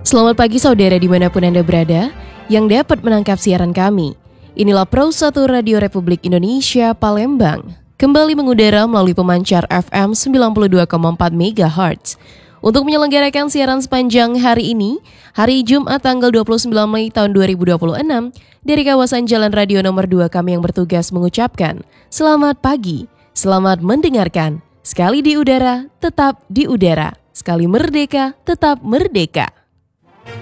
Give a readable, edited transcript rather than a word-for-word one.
Selamat pagi saudara dimanapun Anda berada yang dapat menangkap siaran kami. Inilah Pro 1 Radio Republik Indonesia Palembang, kembali mengudara melalui pemancar FM 92,4 MHz. Untuk menyelenggarakan siaran sepanjang hari ini, hari Jumat tanggal 29 Mei tahun 2026, dari kawasan Jalan Radio nomor 2 kami yang bertugas mengucapkan selamat pagi, selamat mendengarkan. Sekali di udara, tetap di udara. Sekali merdeka, tetap merdeka.